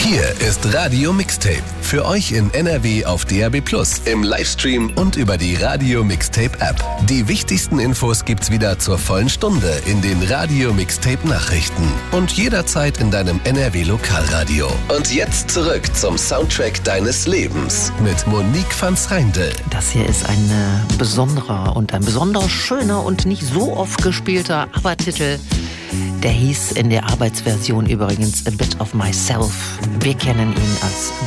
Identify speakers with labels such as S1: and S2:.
S1: Hier ist Radio Mixtape. Für euch in NRW auf DAB+, im Livestream und über die Radio Mixtape App. Die wichtigsten Infos gibt's wieder zur vollen Stunde in den Radio Mixtape Nachrichten und jederzeit in deinem NRW Lokalradio. Und jetzt zurück zum Soundtrack deines Lebens mit Monique van Zwijndel.
S2: Das hier ist ein besonderer und ein besonders schöner und nicht so oft gespielter ABBA-Titel. Der hieß in der Arbeitsversion übrigens A Bit of Myself. Wir kennen ihn als